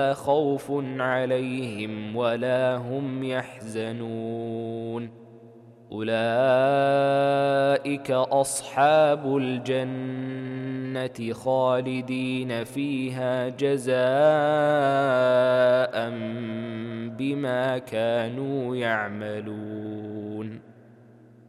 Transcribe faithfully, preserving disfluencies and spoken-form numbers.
خوف عليهم ولا هم يحزنون أولئك أصحاب الجنة خالدين فيها جزاء بما كانوا يعملون.